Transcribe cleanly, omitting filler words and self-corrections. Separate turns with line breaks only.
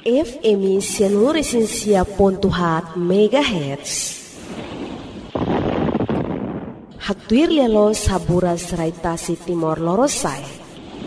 FM Seluruh Pontuhat MHz. Hatuir lelo sabura serai tasi Timor Lorosai.